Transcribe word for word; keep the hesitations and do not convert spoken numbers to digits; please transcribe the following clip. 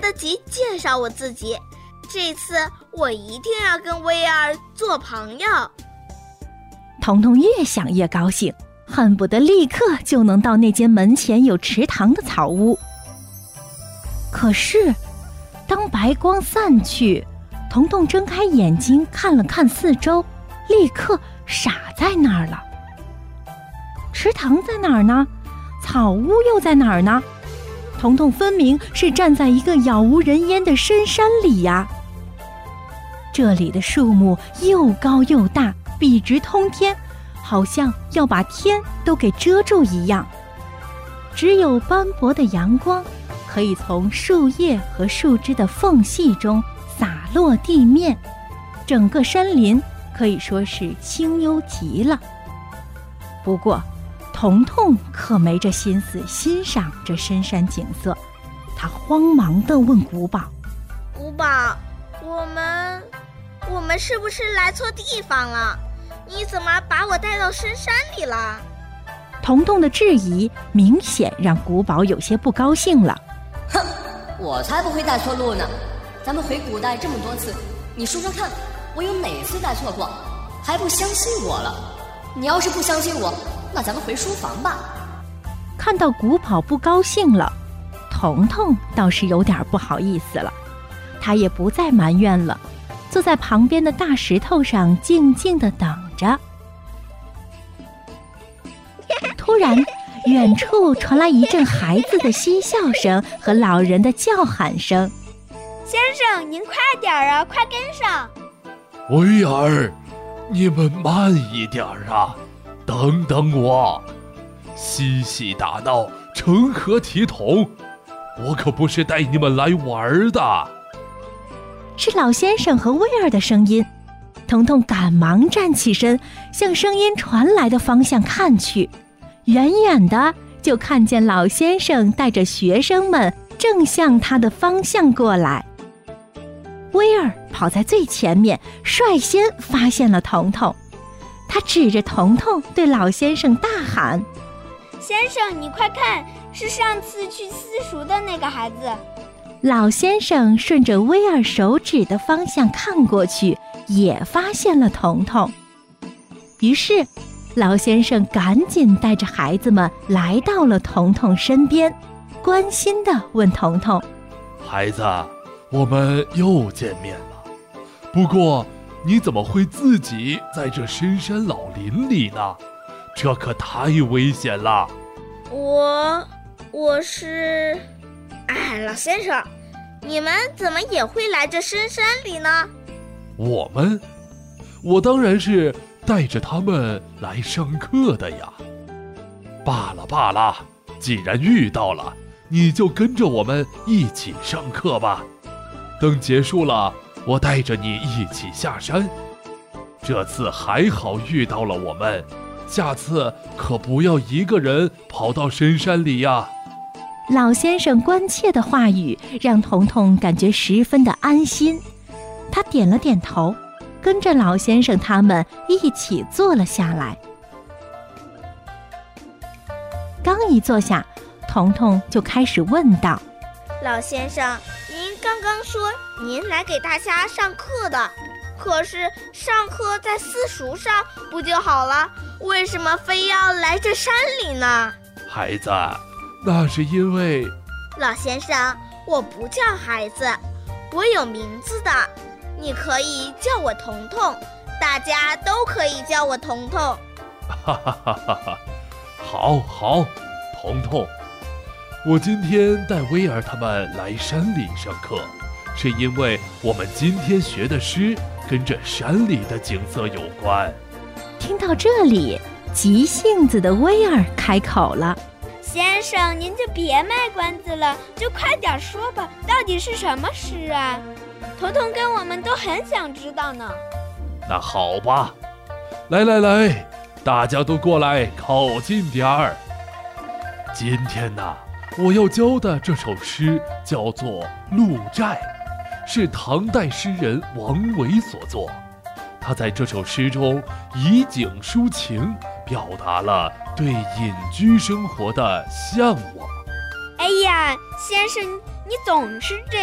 得及介绍我自己，这次我一定要跟威尔做朋友。 彤彤越想越高兴，恨不得立刻就能到那间门前有池塘的草屋。可是当白光散去，彤彤睁开眼睛看了看四周，立刻傻在那儿了。池塘在哪儿呢？草屋又在哪儿呢？彤彤分明是站在一个杳无人烟的深山里呀。这里的树木又高又大，笔直通天，好像要把天都给遮住一样。只有斑驳的阳光可以从树叶和树枝的缝隙中洒落地面，整个山林可以说是清幽极了。不过彤彤可没这心思欣赏这深山景色，他慌忙地问古堡： 古堡，我们我们是不是来错地方了？你怎么把我带到深山里了？ 彤彤的质疑明显让古堡有些不高兴了。 哼，我才不会带错路呢！咱们回古代这么多次，你说说看，我有哪次带错过？还不相信我了？你要是不相信我，那咱们回书房吧。 看到古堡不高兴了，彤彤倒是有点不好意思了，他也不再埋怨了，坐在旁边的大石头上静静地等着。突然远处传来一阵孩子的嬉笑声和老人的叫喊声： 先生，您快点啊，快跟上！ 威尔，你们慢一点啊，等等我！嬉戏打闹，成何体统？我可不是带你们来玩的。 是老先生和威尔的声音。彤彤赶忙站起身，向声音传来的方向看去，远远的就看见老先生带着学生们正向他的方向过来。威尔跑在最前面，率先发现了彤彤，他指着彤彤对老先生大喊： 先生，你快看，是上次去私塾的那个孩子。 老先生顺着威尔手指的方向看过去，也发现了彤彤。于是老先生赶紧带着孩子们来到了彤彤身边，关心地问彤彤： 孩子，我们又见面了。不过你怎么会自己在这深山老林里呢？这可太危险了。 我我是哎，老先生，你们怎么也会来这深山里呢？ 我们我当然是带着他们来上课的呀。罢了罢了，既然遇到了，你就跟着我们一起上课吧。等结束了，我带着你一起下山。这次还好遇到了我们，下次可不要一个人跑到深山里呀。 老先生关切的话语让彤彤感觉十分的安心，他点了点头，跟着老先生他们一起坐了下来。刚一坐下，彤彤就开始问道： 老先生，您刚刚说您来给大家上课的，可是上课在私塾上不就好了？为什么非要来这山里呢？ 孩子，那是因为…… 老先生，我不叫孩子，我有名字的，你可以叫我彤彤，大家都可以叫我彤彤。 哈哈哈哈哈！好好，彤彤，我今天带威尔他们来山里上课，是因为我们今天学的诗跟这山里的景色有关。 听到这里，急性子的威尔开口了： 先生，您就别卖关子了，就快点说吧，到底是什么诗啊？彤彤跟我们都很想知道呢。 那好吧，来来来，大家都过来靠近点儿。今天呢，我要教的这首诗叫做《鹿柴》，是唐代诗人王维所作。他在这首诗中以景抒情，表达了对隐居生活的向往。 哎呀，先生，你总是这